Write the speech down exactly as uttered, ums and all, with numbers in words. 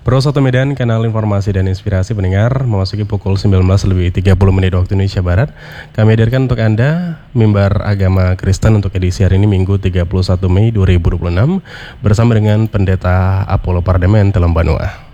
Pro Soto Medan, kanal informasi dan inspirasi pendengar, memasuki pukul sembilan belas lebih tiga puluh menit waktu Indonesia Barat. Kami hadirkan untuk Anda mimbar agama Kristen untuk edisi hari ini Minggu tiga puluh satu Mei dua ribu dua puluh enam bersama dengan Pendeta Apollo Pardemen Telombanua.